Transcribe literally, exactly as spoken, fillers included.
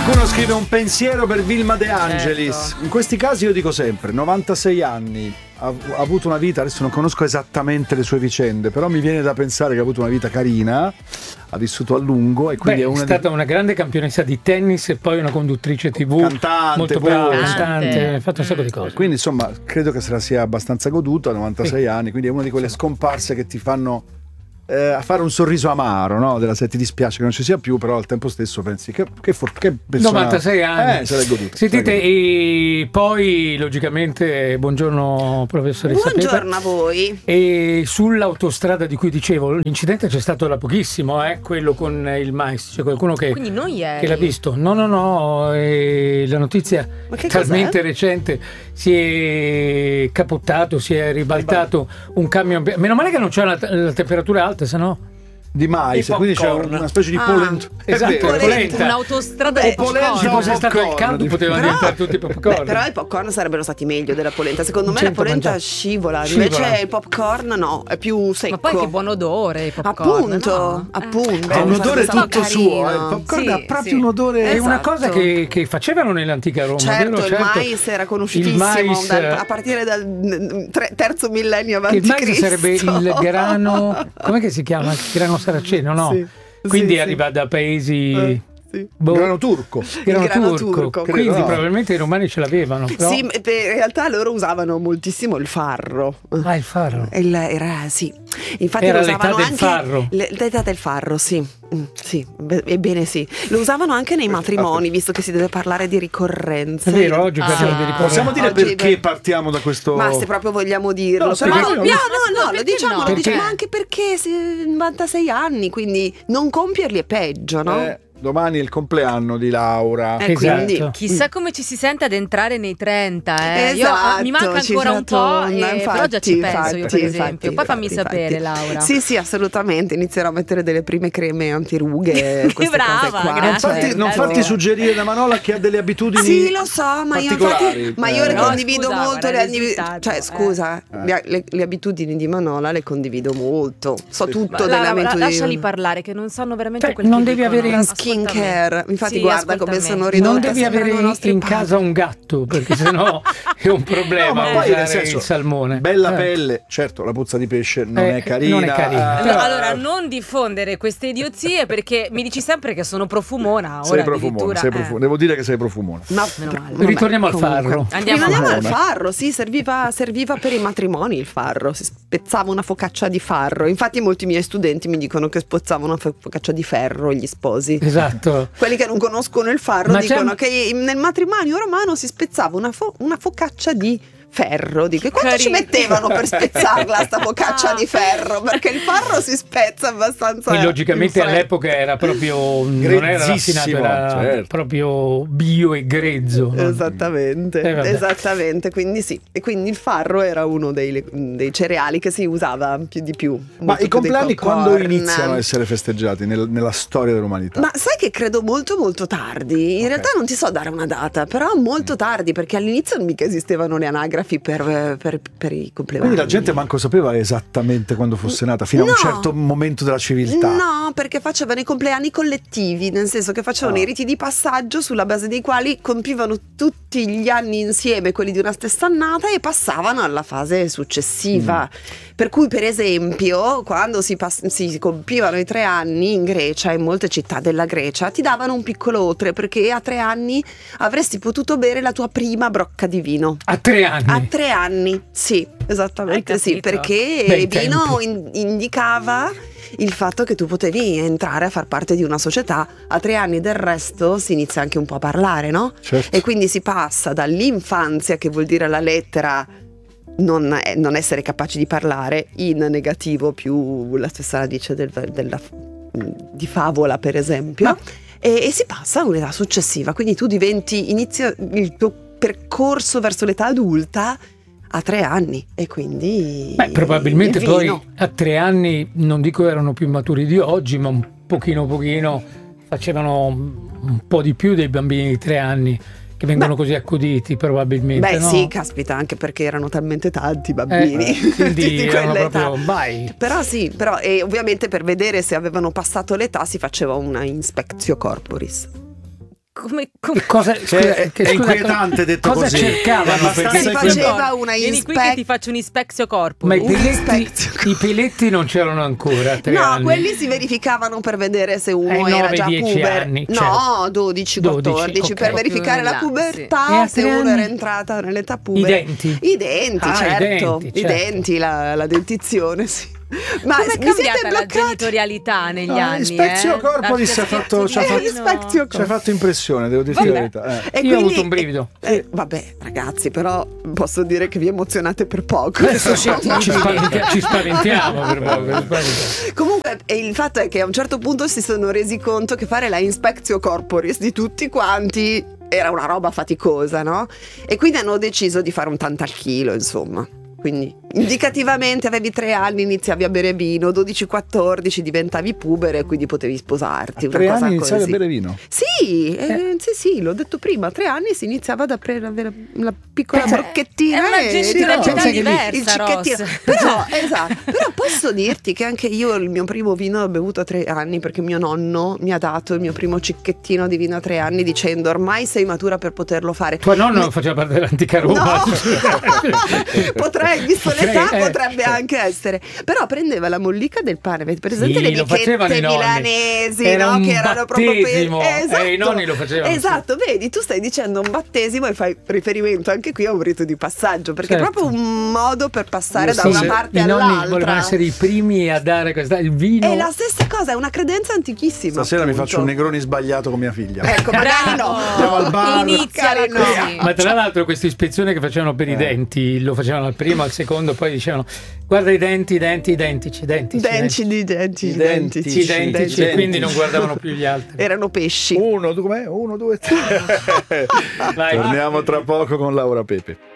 Qualcuno scrive un pensiero per Vilma De Angelis. Certo. In questi casi io dico sempre, novantasei anni, ha, ha avuto una vita, adesso non conosco esattamente le sue vicende, però mi viene da pensare che ha avuto una vita carina, ha vissuto a lungo e quindi Beh, è, una è stata di... una grande campionessa di tennis e poi una conduttrice tivù, cantante, molto brava, pure, cantante, ha fatto un sacco di cose. Quindi insomma credo che se la sia abbastanza goduta, novantasei sì. anni, quindi è una di quelle scomparse che ti fanno Eh, a fare un sorriso amaro, no? Della se ti dispiace che non ci sia più, però al tempo stesso pensi che, che, for- che persona... novantasei anni. Eh, se l'hai goduto. Sentite, e poi logicamente buongiorno professoressa Buongiorno Pepa. a voi. E sull'autostrada di cui dicevo, l'incidente c'è stato da pochissimo, eh? Quello con il mais, c'è qualcuno che, Quindi non ieri. che l'ha visto. No, no, no, e la notizia è talmente recente, si è capottato, si è ribaltato un camion. Meno male che non c'è la, la temperatura alta, se no di mais, quindi c'è una specie di ah, polenta. Esatto, polenta. Un'autostrada Beh, di popcorn. Se fosse stato il caldo potevano Però- diventare tutti popcorn. Beh, però i popcorn sarebbero stati meglio della polenta. Secondo me la cento polenta mangiati. scivola, Scivola. invece il popcorn no, è più secco. Ma poi che buon odore i popcorn. Appunto, no? appunto. Ha un odore Stava tutto carino. suo, eh. Il popcorn Sì, ha proprio sì. un odore. È una Esatto. cosa che, che facevano nell'antica Roma, Certo, vero? il Certo. mais era conosciutissimo Il mais, dal- a partire dal mm, tre- terzo millennio che avanti il mais Cristo. sarebbe il grano, com'è che si chiama? Il grano saraceno, no? Sì, Quindi sì, arriva da paesi Eh, sì. boh, grano turco. grano Il grano turco. turco, Quindi credo, no? probabilmente i romani ce l'avevano. Però... Sì, in realtà loro usavano moltissimo il farro. Ah, il farro. Il- era sì, infatti Era lo l'età usavano del anche farro. le- l'età del farro, sì. Mm, sì, be- ebbene sì. Lo usavano anche nei matrimoni, visto che si deve parlare di ricorrenze. È vero, oggi Ah. parliamo di ricorrenze. Possiamo dire Oggi- perché partiamo da questo. Ma se proprio vogliamo dirlo, No, se però- no, no, no, no, no, no, lo perché diciamo, no? lo Perché? diciamo anche perché se- novantasei anni, quindi non compierli è peggio, no? Eh, domani è il compleanno di Laura. Eh, Esatto. quindi Chissà come ci si sente ad entrare nei trenta, eh. Io, Esatto, mi manca ci ancora un po', torna, e- infatti, però già ci penso infatti, io, per infatti, esempio. Poi fammi infatti, sapere, infatti. Laura. Sì, sì, assolutamente. Inizierò a mettere delle prime creme antirughe. queste Brava, cose qua. Non grazie. farti, non Eh, farti no. suggerire da Manola che ha delle abitudini. Sì, lo so, ma io particolari, infatti, ma io eh. le No, condivido scusa, molto. guarda Le, il anni- risultato, cioè, eh. scusa, le, le- le abitudini di Manola le condivido molto. So Sì. tutto Ma delle Laura, abitudini. lasciali parlare, che non sanno veramente Cioè, quel non che devi dicono. avere La Ascolta skin care. Infatti, Sì, guarda ascolta come me. sono ridotta. Non devi sembrano avere i nostri in padri. casa un gatto, perché sennò è un problema No, ma poi usare nel senso, il salmone. bella Eh. pelle, certo, la puzza di pesce non Eh, è carina. non è carina. eh, No, allora, non diffondere queste idiozie, perché mi dici sempre che sono profumona. Ora sei profumone, addirittura, sei eh. profu- devo dire che sei profumone. Ma Meno male. vabbè, Ritorniamo al comunque. farro. Andiamo Rimaniamo al avanti. farro, sì, serviva, serviva per i matrimoni il farro, si spezzava una focaccia di farro. Infatti molti miei studenti mi dicono che spezzavano una fo- focaccia di ferro gli sposi. Esatto. Quelli che non conoscono il farro Ma c'è- dicono che nel matrimonio romano si spezzava una, fo- una focaccia di ferro. Dico, e quanto ci Carino. mettevano per spezzarla sta focaccia di ferro? Perché il ferro si spezza abbastanza. E logicamente in fretta. all'epoca era proprio non era raffinato, Grezzissimo, era certo. proprio bio e grezzo. Esattamente, Eh, vabbè. esattamente, quindi sì, e quindi il farro era uno dei, dei cereali che si usava più di più. Ma molto i più dei compleanni popcorn. quando iniziano a essere festeggiati nel- nella storia dell'umanità? Ma sai che credo molto molto tardi, in Ok. realtà non ti so dare una data, però molto tardi, perché all'inizio non mica esistevano le anagrafi per, per, per i compleanni. Quindi la gente manco sapeva esattamente quando fosse nata, fino a No. un certo momento della civiltà. No, perché facevano i compleanni collettivi, nel senso che facevano Ah. i riti di passaggio sulla base dei quali compivano tutti gli anni insieme, quelli di una stessa annata, e passavano alla fase successiva. Per cui, per esempio, quando si, pass- si compivano i tre anni in Grecia, in molte città della Grecia, ti davano un piccolo otre, perché a tre anni avresti potuto bere la tua prima brocca di vino. A tre anni. A tre anni, sì, esattamente Hai sì, capito? perché Bei il vino tempi. in- indicava il fatto che tu potevi entrare a far parte di una società. A tre anni del resto si inizia anche un po' a parlare, no? Certo. E quindi si passa dall'infanzia, che vuol dire la lettera non, eh, non essere capaci di parlare, in negativo più la stessa radice del- della, di favola, per esempio. Ma- E, e si passa a un'età successiva, quindi tu diventi, inizia il tuo percorso verso l'età adulta a tre anni, e quindi Beh, probabilmente il poi vino. a tre anni, non dico erano più maturi di oggi, ma un pochino pochino facevano un po' di più dei bambini di tre anni che vengono Beh. così accuditi, probabilmente. Beh no? sì, caspita, anche perché erano talmente tanti i bambini, Eh, quindi di erano quell'età. proprio vai. Però sì, però e ovviamente per vedere se avevano passato l'età si faceva una inspectio corporis. come, come... Cosa, Cioè, scusa, è, che, è scusa, inquietante detto cosa così. cercavano? È Perché abbastanza si sai che- faceva una Vieni qui inspec- che ti faccio un inspectio corpo. Ma i Un peletti, ispectio. i peletti non c'erano ancora a tre No, anni. quelli si verificavano per vedere se uno Eh, era nove, già dieci puber. anni, no, certo. dodici, dodici, quattordici ok. per verificare Più in la là, pubertà, sì. E a se tre uno anni? era entrata nell'età puber. I denti? I denti, Ah, i certo. denti, I certo. denti, la, la dentizione, sì. Ma Come è mi siete cambiata la bloccati? genitorialità negli No, anni? Inspectio eh? Corporis Dal ha fatto- ci ha Eh, fatto- Inspectio Ci ha Corporis. fatto impressione, devo dire la Vabbè. verità. eh. E Io ho quindi- avuto un brivido. eh, vabbè, ragazzi, però posso dire che vi emozionate per poco. Adesso ci, ci spaventi- ci spaventiamo per poco. ci spaventiamo. Comunque, e il fatto è che a un certo punto si sono resi conto che fare la inspectio corporis di tutti quanti era una roba faticosa, no? E quindi hanno deciso di fare un tanto al chilo, insomma. Quindi indicativamente avevi tre anni, iniziavi a bere vino, dodici quattordici diventavi pubere e quindi potevi sposarti. A una tre cosa anni iniziavi a così. bere vino. Sì, eh, sì, sì, l'ho detto prima, a tre anni si iniziava ad aprire avere la piccola Pensa- brocchettina. È una e- genitorialità pensa che lì- diversa, il cicchettino. Ross. Però, esatto, però posso dirti che anche io il mio primo vino l'ho bevuto a tre anni perché mio nonno mi ha dato il mio primo cicchettino di vino a tre anni dicendo ormai sei matura per poterlo fare. Tuo nonno faceva parte dell'antica Roma. No, potrei, visto Potrei, l'età, eh, potrebbe sì. anche essere. Però prendeva la mollica del pane, avete presente Sì, le lo facevano bichette i nonni. milanesi, Era no? un Che erano proprio battesimo, per... eh, i nonni lo facevano, sì. Esatto, vedi, tu stai dicendo un battesimo e fai riferimento anche qui a un rito di passaggio, perché Certo. è proprio un modo per passare da Sì, una sì, parte i nonni all'altra. volevano essere i primi a dare questa, il vino. È la stessa cosa, è una credenza antichissima. Stasera mi appunto. faccio un negroni sbagliato con mia figlia. Ecco, magari no. Andiamo al bar. Iniziala Magari no. così. Ma tra l'altro questa ispezione che facevano per i Eh. denti, lo facevano al primo, al secondo, poi dicevano guarda i denti, i denti, i dentici, i dentici, Denci di denti, I i dentici, dentici, i dentici, e quindi non guardavano più gli altri. erano pesci. Uno, due, com'è? Uno, due, tre. Vai. Torniamo tra poco con Laura Pepe.